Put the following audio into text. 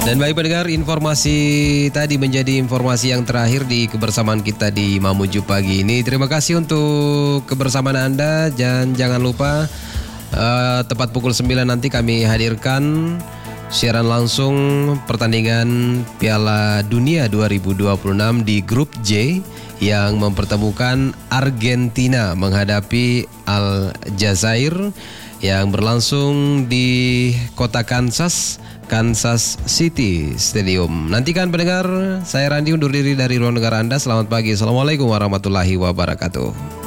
Dan baik pendengar, informasi tadi menjadi informasi yang terakhir di kebersamaan kita di Mamuju pagi ini. Terima kasih untuk kebersamaan Anda dan jangan lupa tepat pukul 9 nanti kami hadirkan siaran langsung pertandingan Piala Dunia 2026 di grup J yang mempertemukan Argentina menghadapi Aljazair yang berlangsung di kota Kansas City Stadium. Nantikan pendengar, saya Randi undur diri dari ruang dengar Anda. Selamat pagi. Assalamualaikum warahmatullahi wabarakatuh.